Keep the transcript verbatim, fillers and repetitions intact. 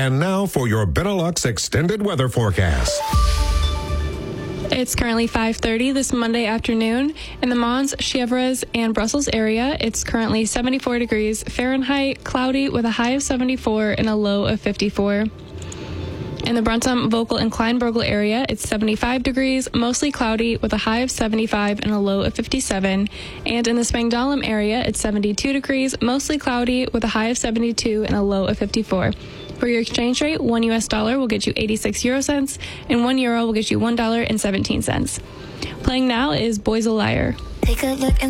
And now for your Benelux extended weather forecast. It's currently five thirty this Monday afternoon. In the Mons, Chèvres, and Brussels area, it's currently seventy-four degrees Fahrenheit, cloudy with a high of seventy-four and a low of fifty-four. In the Brunssum, Vocal, and Kleinburgel area, it's seventy-five degrees, mostly cloudy with a high of seventy-five and a low of fifty-seven. And in the Spangdahlem area, it's seventy-two degrees, mostly cloudy with a high of seventy-two and a low of fifty-four. For your exchange rate, one U S dollar will get you eighty-six euro cents, and one euro will get you one dollar and seventeen cents. Playing now is Boys a Liar. Take a look